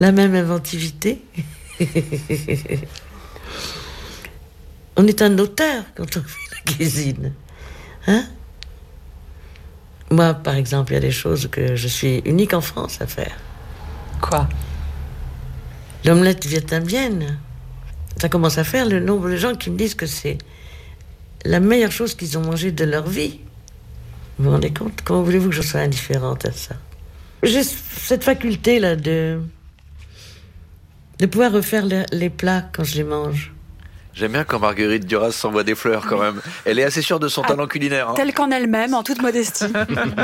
La même inventivité. On est un auteur quand on fait la cuisine. Hein? Moi, par exemple, il y a des choses que je suis unique en France à faire. Quoi? L'omelette vietnamienne. Ça commence à faire le nombre de gens qui me disent que c'est la meilleure chose qu'ils ont mangée de leur vie. Vous vous rendez compte? Comment voulez-vous que je sois indifférente à ça? J'ai cette faculté-là de pouvoir refaire les plats quand je les mange. J'aime bien quand Marguerite Duras s'envoie des fleurs quand même. Elle est assez sûre de son talent culinaire. Hein. Telle qu'en elle-même, en toute modestie.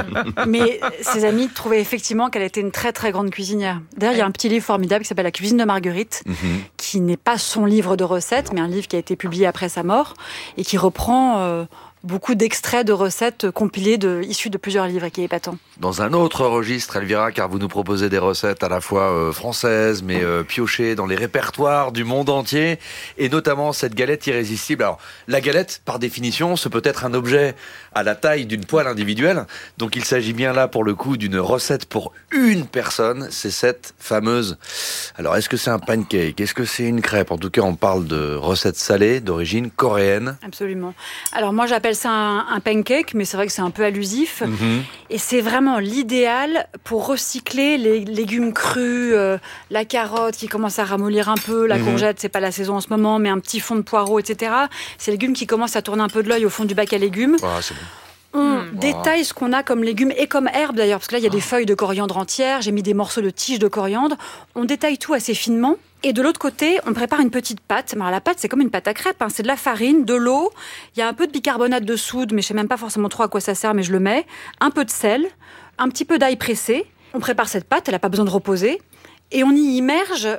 Mais ses amis trouvaient effectivement qu'elle était une très très grande cuisinière. D'ailleurs, il y a un petit livre formidable qui s'appelle La cuisine de Marguerite, qui n'est pas son livre de recettes, mais un livre qui a été publié après sa mort et qui reprend beaucoup d'extraits de recettes compilés issus de plusieurs livres et qui est épatant. Dans un autre registre, Elvira, car vous nous proposez des recettes à la fois françaises, mais piochées dans les répertoires du monde entier, et notamment cette galette irrésistible. Alors, la galette, par définition, ce peut être un objet à la taille d'une poêle individuelle, donc il s'agit bien là, pour le coup, d'une recette pour une personne, c'est cette fameuse... Alors, est-ce que c'est un pancake? Est-ce que c'est une crêpe? En tout cas, on parle de recettes salées d'origine coréenne. Absolument. Alors, moi, j'appelle ça un pancake, mais c'est vrai que c'est un peu allusif. Et c'est vraiment l'idéal pour recycler les légumes crus, la carotte qui commence à ramollir un peu, la courgette, c'est pas la saison en ce moment, mais un petit fond de poireau, etc. Ces légumes qui commencent à tourner un peu de l'œil au fond du bac à légumes. Ah, c'est bon. On détaille ce qu'on a comme légumes et comme herbes d'ailleurs, parce que là il y a des feuilles de coriandre entières, j'ai mis des morceaux de tiges de coriandre. On détaille tout assez finement. Et de l'autre côté, on prépare une petite pâte. Alors la pâte, c'est comme une pâte à crêpes. C'est de la farine, de l'eau. Il y a un peu de bicarbonate de soude, mais je sais même pas forcément trop à quoi ça sert, mais je le mets. Un peu de sel, un petit peu d'ail pressé. On prépare cette pâte, elle n'a pas besoin de reposer. Et on y immerge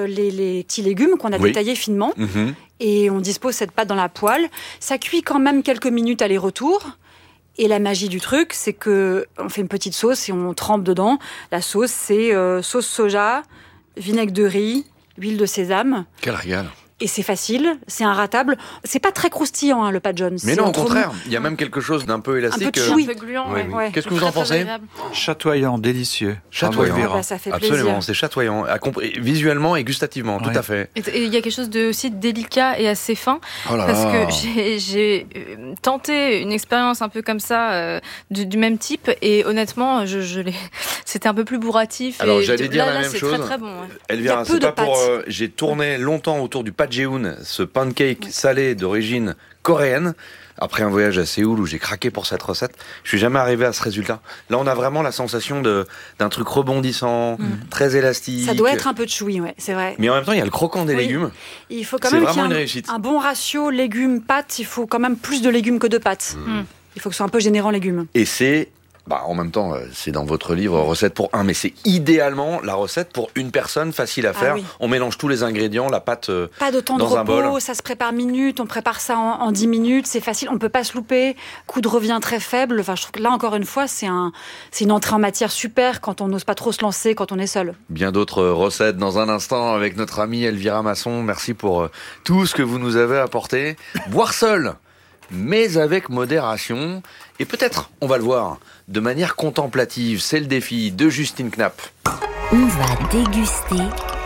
les petits légumes qu'on a détaillés finement. Et on dispose cette pâte dans la poêle. Ça cuit quand même quelques minutes aller-retour. Et la magie du truc, c'est que on fait une petite sauce et on trempe dedans. La sauce, c'est sauce soja, vinaigre de riz, huile de sésame. Quel régal! Et c'est facile, c'est inratable. C'est pas très croustillant, le Pat John's. Mais non, au contraire, il y a même quelque chose d'un peu élastique. Un peu chewy. Un peu gluant, oui. Ouais. Qu'est-ce que vous en pensez? Chatoyant, délicieux. Chatoyant. Ah bah, ça fait Absolument, plaisir. c'est chatoyant, visuellement et gustativement, tout à fait. Et il y a quelque chose de aussi délicat et assez fin, Oh là parce là. que j'ai tenté une expérience un peu comme ça, du même type, et honnêtement, c'était un peu plus bourratif. Alors et j'allais dire là, la même c'est chose. très très bon. Ouais. Elvira, Il y a peu c'est de pas pour. pâtes. J'ai tourné longtemps autour du Pat Jeon, ce pancake salé d'origine coréenne. Après un voyage à Séoul où j'ai craqué pour cette recette, je suis jamais arrivé à ce résultat. Là, on a vraiment la sensation d'un truc rebondissant, très élastique. Ça doit être un peu chewy, ouais, c'est vrai. Mais en même temps, il y a le croquant des légumes. Il faut quand C'est même vraiment qu'il y une ait réussite. un bon ratio légumes-pâtes. Il faut quand même plus de légumes que de pâtes. Il faut que ce soit un peu généreux en légumes. Et c'est, en même temps, c'est dans votre livre recette pour un, mais c'est idéalement la recette pour une personne, facile à faire. oui. On mélange tous les ingrédients, la pâte Pas de temps de dans un repos, bol. ça se prépare minutes, on prépare ça en 10 minutes, c'est facile, on peut pas se louper, coût de revient très faible. Enfin, je trouve que là, encore une fois, c'est une entrée en matière super quand on n'ose pas trop se lancer, quand on est seul. Bien d'autres recettes dans un instant avec notre amie Elvira Masson. Merci pour tout ce que vous nous avez apporté. Boire seul, mais avec modération. Et peut-être, on va le voir, de manière contemplative. C'est le défi de Justine Knapp. On va déguster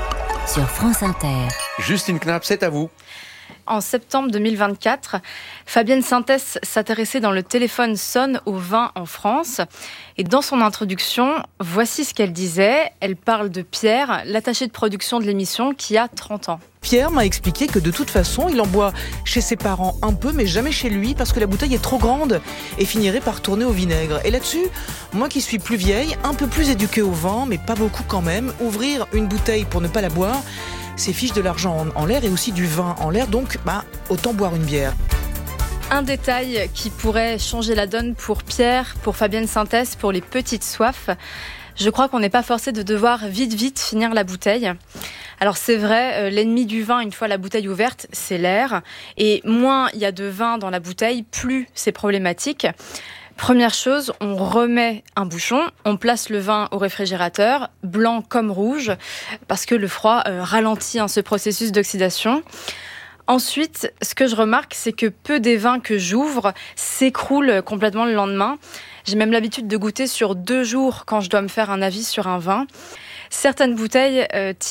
sur France Inter. Justine Knapp, c'est à vous. En septembre 2024, Fabienne Sintès s'intéressait dans Le téléphone sonne au vin en France. Et dans son introduction, voici ce qu'elle disait. Elle parle de Pierre, l'attaché de production de l'émission, qui a 30 ans. Pierre m'a expliqué que de toute façon, il en boit chez ses parents un peu, mais jamais chez lui, parce que la bouteille est trop grande et finirait par tourner au vinaigre. Et là-dessus, moi qui suis plus vieille, un peu plus éduquée au vin, mais pas beaucoup quand même, ouvrir une bouteille pour ne pas la boire, c'est fiche de l'argent en l'air et aussi du vin en l'air, donc autant boire une bière. Un détail qui pourrait changer la donne pour Pierre, pour Fabienne Sintès, pour les petites soifs. Je crois qu'on n'est pas forcé de devoir vite finir la bouteille. Alors c'est vrai, l'ennemi du vin, une fois la bouteille ouverte, c'est l'air. Et moins il y a de vin dans la bouteille, plus c'est problématique. Première chose, on remet un bouchon, on place le vin au réfrigérateur, blanc comme rouge, parce que le froid ralentit ce processus d'oxydation. Ensuite, ce que je remarque, c'est que peu des vins que j'ouvre s'écroulent complètement le lendemain. J'ai même l'habitude de goûter sur 2 jours quand je dois me faire un avis sur un vin. Certaines bouteilles